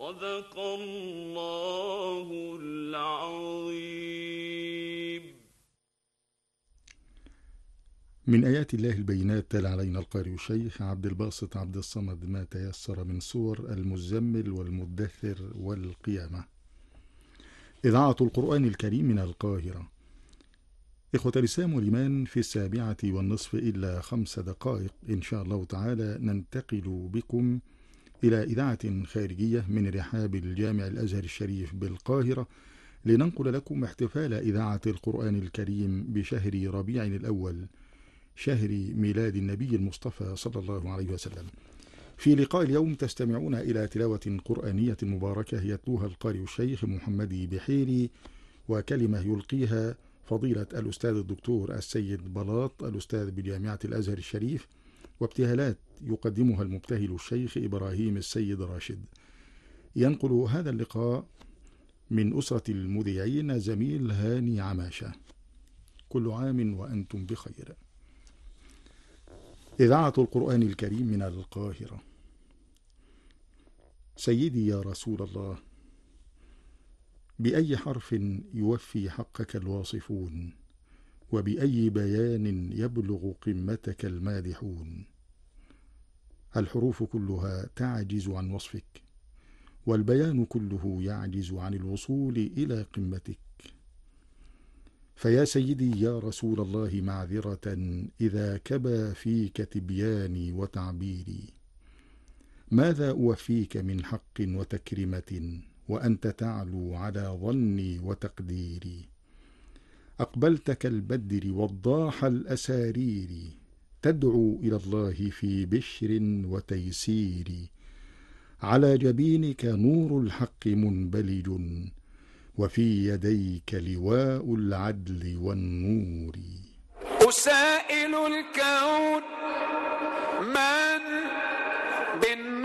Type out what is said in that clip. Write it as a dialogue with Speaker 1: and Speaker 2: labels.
Speaker 1: صدق الله العظيم.
Speaker 2: من آيات الله البينات تلا علينا القارئ الشيخ عبد الباسط عبد الصمد ما تيسر من سور المزمل والمدثر والقيامة. إذاعة القرآن الكريم من القاهرة. إخوة الإسلام والإيمان، في 7:30 إلا 5 دقائق إن شاء الله تعالى ننتقل بكم إلى إذاعة خارجية من رحاب الجامع الأزهر الشريف بالقاهرة لننقل لكم احتفال إذاعة القرآن الكريم بشهر ربيع الأول، شهر ميلاد النبي المصطفى صلى الله عليه وسلم. في لقاء اليوم تستمعون إلى تلاوة قرآنية مباركة يتلوها القارئ الشيخ محمد بحيري، وكلمة يلقيها فضيلة الأستاذ الدكتور السيد بلاط الأستاذ بجامعة الأزهر الشريف، وابتهالات يقدمها المبتهل الشيخ إبراهيم السيد راشد. ينقل هذا اللقاء من أسرة المذيعين زميل هاني عماشة. كل عام وأنتم بخير. إذاعة القرآن الكريم من القاهرة. سيدي يا رسول الله، بأي حرف يوفي حقك الواصفون، وبأي بيان يبلغ قمتك المادحون. الحروف كلها تعجز عن وصفك، والبيان كله يعجز عن الوصول إلى قمتك. فيا سيدي يا رسول الله معذرة إذا كبى فيك تبياني وتعبيري. ماذا أوفيك من حق وتكرمة وأنت تعلو على ظني وتقديري. أقبلت كالبدر وضاح الأسارير، تدعو إلى الله في بشر وتيسير. على جبينك نور الحق منبلج، وفي يديك لواء العدل والنور.
Speaker 3: أسائل الكون من بالنور